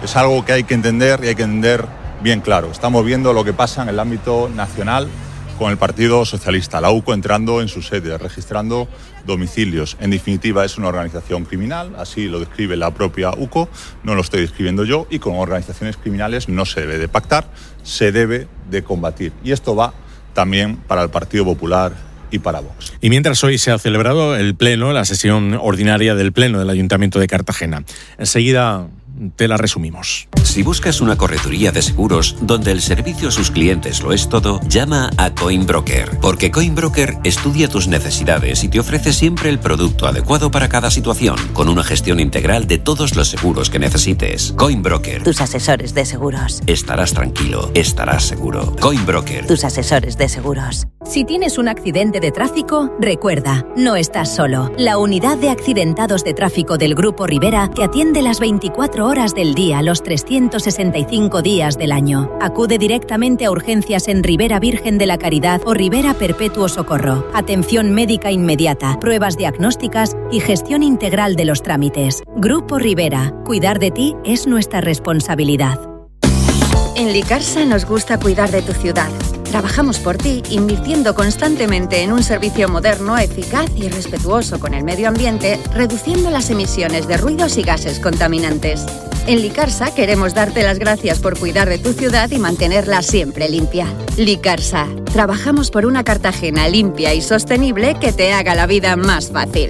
Es algo que hay que entender y hay que entender bien claro. Estamos viendo lo que pasa en el ámbito nacional con el Partido Socialista, la UCO entrando en su sede, registrando domicilios. En definitiva, es una organización criminal, así lo describe la propia UCO, no lo estoy describiendo yo, y con organizaciones criminales no se debe de pactar, se debe de combatir. Y esto va también para el Partido Popular y para Vox. Y mientras hoy se ha celebrado el pleno, la sesión ordinaria del Pleno del Ayuntamiento de Cartagena. Enseguida te la resumimos. Si buscas una correduría de seguros donde el servicio a sus clientes lo es todo, llama a Coinbroker, porque Coinbroker estudia tus necesidades y te ofrece siempre el producto adecuado para cada situación, con una gestión integral de todos los seguros que necesites. Coinbroker. Tus asesores de seguros. Estarás tranquilo, estarás seguro. Coinbroker. Tus asesores de seguros. Si tienes un accidente de tráfico, recuerda, no estás solo. La unidad de accidentados de tráfico del Grupo Rivera te atiende las 24 horas del día, los 365 días del año. Acude directamente a urgencias en Rivera Virgen de la Caridad o Rivera Perpetuo Socorro. Atención médica inmediata, pruebas diagnósticas y gestión integral de los trámites. Grupo Rivera. Cuidar de ti es nuestra responsabilidad. En Licarsa nos gusta cuidar de tu ciudad. Trabajamos por ti, invirtiendo constantemente en un servicio moderno, eficaz y respetuoso con el medio ambiente, reduciendo las emisiones de ruidos y gases contaminantes. En Licarsa queremos darte las gracias por cuidar de tu ciudad y mantenerla siempre limpia. Licarsa, trabajamos por una Cartagena limpia y sostenible que te haga la vida más fácil.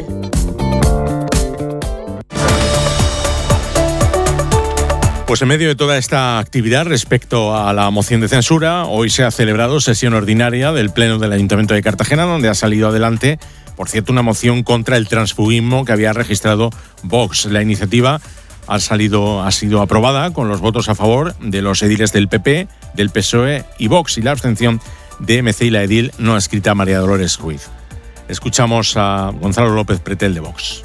Pues en medio de toda esta actividad respecto a la moción de censura, hoy se ha celebrado sesión ordinaria del Pleno del Ayuntamiento de Cartagena, donde ha salido adelante, por cierto, una moción contra el transfugismo que había registrado Vox. La iniciativa ha sido aprobada con los votos a favor de los ediles del PP, del PSOE y Vox, y la abstención de MC y la edil no adscrita María Dolores Ruiz. Escuchamos a Gonzalo López Pretel de Vox.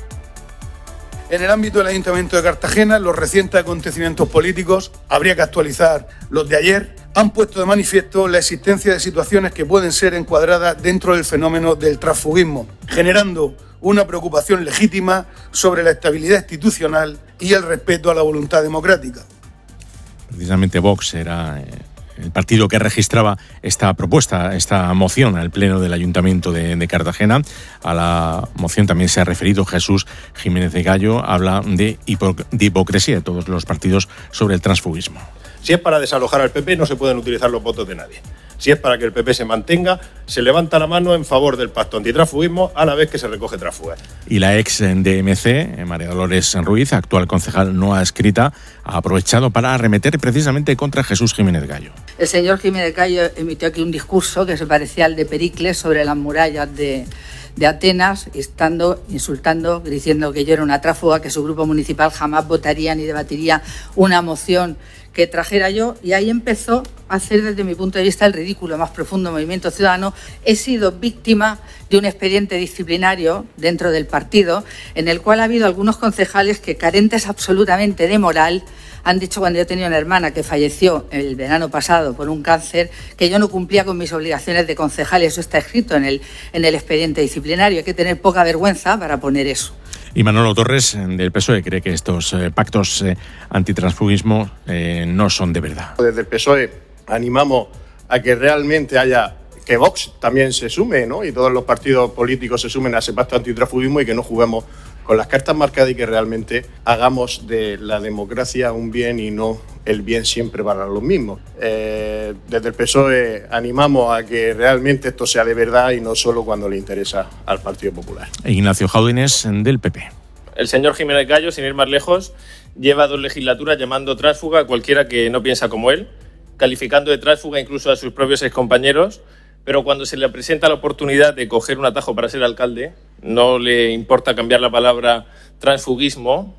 En el ámbito del Ayuntamiento de Cartagena, los recientes acontecimientos políticos, habría que actualizar los de ayer, han puesto de manifiesto la existencia de situaciones que pueden ser encuadradas dentro del fenómeno del transfugismo, generando una preocupación legítima sobre la estabilidad institucional y el respeto a la voluntad democrática. Precisamente Vox era el partido que registraba esta propuesta, esta moción al Pleno del Ayuntamiento de Cartagena. A la moción también se ha referido Jesús Jiménez de Gallo, habla de hipocresía de todos los partidos sobre el transfugismo. Si es para desalojar al PP, no se pueden utilizar los votos de nadie. Si es para que el PP se mantenga, se levanta la mano en favor del pacto antitransfugismo a la vez que se recoge tránsfugas. Y la ex DMC, María Dolores Ruiz, actual concejal no adscrita, ha aprovechado para arremeter precisamente contra Jesús Jiménez Gallo. El señor Jiménez Gallo emitió aquí un discurso que se parecía al de Pericles sobre las murallas de Atenas, insultando, diciendo que yo era una tráfuga, que su grupo municipal jamás votaría ni debatiría una moción que trajera yo, y ahí empezó a hacer, desde mi punto de vista, el ridículo más profundo Movimiento Ciudadano. He sido víctima de un expediente disciplinario dentro del partido, en el cual ha habido algunos concejales que, carentes absolutamente de moral, han dicho, cuando yo tenía una hermana que falleció el verano pasado por un cáncer, que yo no cumplía con mis obligaciones de concejal, y eso está escrito en el expediente disciplinario. Hay que tener poca vergüenza para poner eso. Y Manolo Torres, del PSOE, cree que estos pactos antitransfugismo no son de verdad. Desde el PSOE animamos a que realmente que Vox también se sume, ¿no? Y todos los partidos políticos se sumen a ese pacto antitransfugismo y que no juguemos con las cartas marcadas y que realmente hagamos de la democracia un bien y no el bien siempre para los mismos. Desde el PSOE animamos a que realmente esto sea de verdad y no solo cuando le interesa al Partido Popular. Ignacio Jaudines, del PP. El señor Jiménez Gallo, sin ir más lejos, lleva 2 legislaturas llamando tránsfuga a cualquiera que no piensa como él, calificando de tránsfuga incluso a sus propios excompañeros, pero cuando se le presenta la oportunidad de coger un atajo para ser alcalde, no le importa cambiar la palabra transfugismo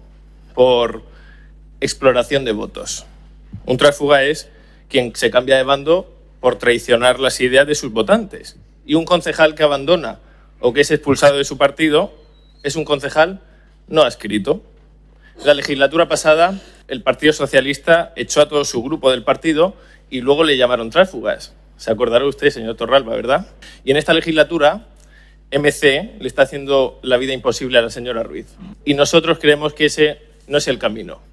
por exploración de votos. Un tránsfuga es quien se cambia de bando por traicionar las ideas de sus votantes. Y un concejal que abandona o que es expulsado de su partido es un concejal no adscrito. La legislatura pasada, el Partido Socialista echó a todo su grupo del partido y luego le llamaron tránsfugas. Se acordará usted, señor Torralba, ¿verdad? Y en esta legislatura, MC le está haciendo la vida imposible a la señora Ruiz. Y nosotros creemos que ese no es el camino.